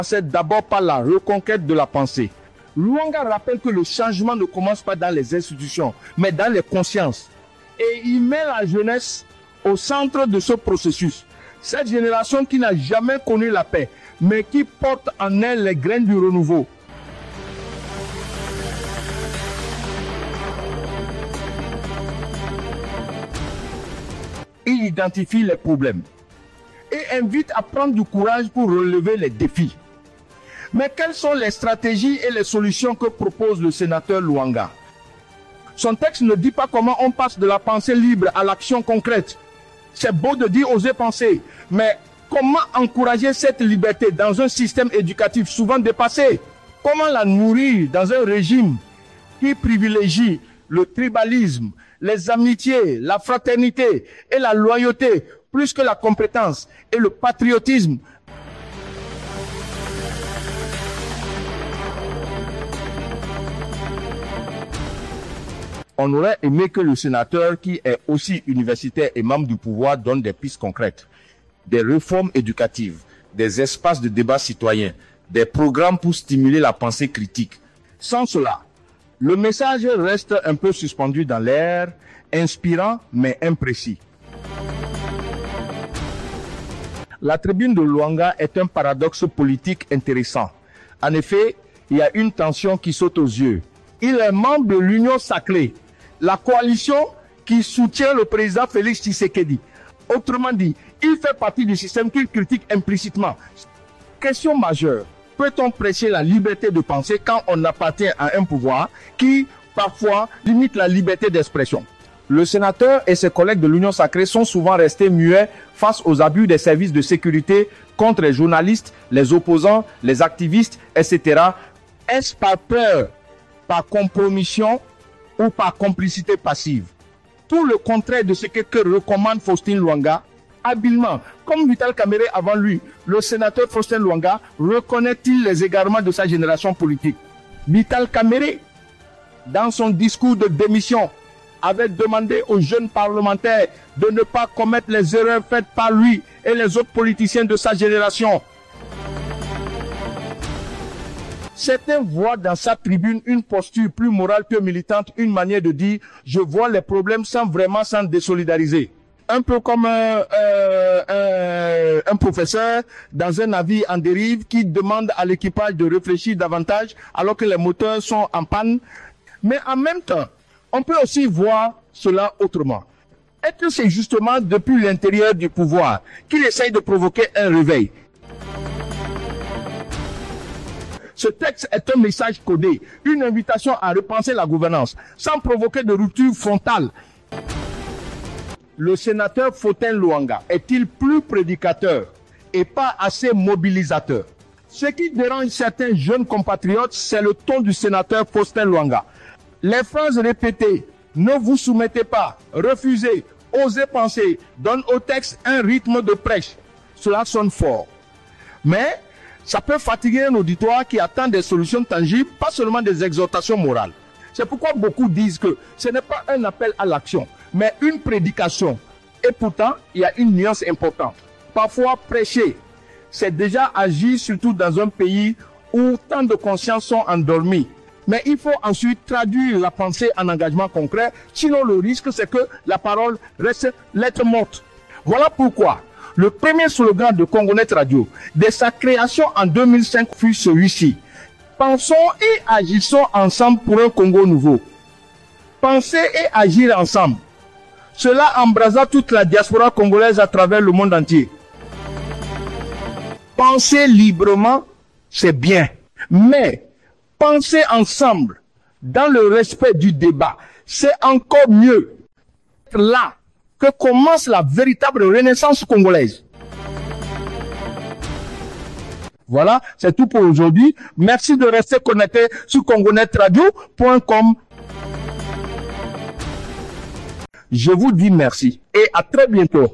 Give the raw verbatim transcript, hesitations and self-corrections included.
C'est d'abord par la reconquête de la pensée. Luanga rappelle que le changement ne commence pas dans les institutions, mais dans les consciences. Et il met la jeunesse au centre de ce processus. Cette génération qui n'a jamais connu la paix, mais qui porte en elle les graines du renouveau. Il identifie les problèmes et invite à prendre du courage pour relever les défis. Mais quelles sont les stratégies et les solutions que propose le sénateur Luanga? Son texte ne dit pas comment on passe de la pensée libre à l'action concrète. C'est beau de dire oser penser, mais comment encourager cette liberté dans un système éducatif souvent dépassé? Comment la nourrir dans un régime qui privilégie le tribalisme, les amitiés, la fraternité et la loyauté plus que la compétence et le patriotisme? On aurait aimé que le sénateur, qui est aussi universitaire et membre du pouvoir, donne des pistes concrètes, des réformes éducatives, des espaces de débat citoyen, des programmes pour stimuler la pensée critique. Sans cela, le message reste un peu suspendu dans l'air, inspirant mais imprécis. La tribune de Luanga est un paradoxe politique intéressant. En effet, il y a une tension qui saute aux yeux. Il est membre de l'Union sacrée, la coalition qui soutient le président Félix Tshisekedi. Autrement dit, il fait partie du système qu'il critique implicitement. Question majeure, peut-on prêcher la liberté de penser quand on appartient à un pouvoir qui, parfois, limite la liberté d'expression? Le sénateur et ses collègues de l'Union sacrée sont souvent restés muets face aux abus des services de sécurité contre les journalistes, les opposants, les activistes, et cetera. Est-ce par peur, par compromission ou par complicité passive? Tout le contraire de ce que, que recommande Faustin Luanga. Habilement, comme Vital Kamerhe avant lui, le sénateur Faustin Luanga reconnaît-il les égarements de sa génération politique? Vital Kamerhe, dans son discours de démission, avait demandé aux jeunes parlementaires de ne pas commettre les erreurs faites par lui et les autres politiciens de sa génération. Certains voient dans sa tribune une posture plus morale que militante, une manière de dire « je vois les problèmes sans vraiment s'en désolidariser ». Un peu comme un, euh, un, un professeur dans un navire en dérive qui demande à l'équipage de réfléchir davantage alors que les moteurs sont en panne. Mais en même temps, on peut aussi voir cela autrement. Est-ce que c'est justement depuis l'intérieur du pouvoir qu'il essaye de provoquer un réveil? Ce texte est un message codé, une invitation à repenser la gouvernance, sans provoquer de rupture frontale. Le sénateur Faustin Luanga est-il plus prédicateur et pas assez mobilisateur? Ce qui dérange certains jeunes compatriotes, c'est le ton du sénateur Faustin Luanga. Les phrases répétées, ne vous soumettez pas, refusez, osez penser, donnent au texte un rythme de prêche. Cela sonne fort. Mais ça peut fatiguer un auditoire qui attend des solutions tangibles, pas seulement des exhortations morales. C'est pourquoi beaucoup disent que ce n'est pas un appel à l'action, mais une prédication. Et pourtant, il y a une nuance importante. Parfois, prêcher, c'est déjà agir, surtout dans un pays où tant de consciences sont endormies. Mais il faut ensuite traduire la pensée en engagement concret, sinon le risque c'est que la parole reste lettre morte. Voilà pourquoi le premier slogan de Congonet Radio, dès sa création en deux mille cinq, fut celui-ci. Pensons et agissons ensemble pour un Congo nouveau. Penser et agir ensemble. Cela embrasa toute la diaspora congolaise à travers le monde entier. Penser librement, c'est bien. Mais penser ensemble, dans le respect du débat, c'est encore mieux. Là que commence la véritable renaissance congolaise. Voilà, c'est tout pour aujourd'hui. Merci de rester connecté sur congonet radio point com. Je vous dis merci et à très bientôt.